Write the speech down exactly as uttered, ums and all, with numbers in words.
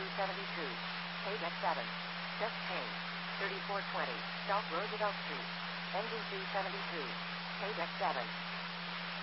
through seventy-two. Page X seven. Just change. thirty-four twenty. South Roosevelt Street. Engine two seventy-two. Page X seven.